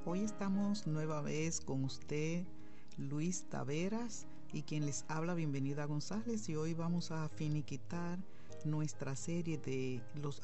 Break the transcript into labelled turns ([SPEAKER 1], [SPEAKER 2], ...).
[SPEAKER 1] Hoy estamos nueva vez con usted, Luis Taveras, y quien les habla, Bienvenida González, y hoy vamos a finiquitar nuestra serie de los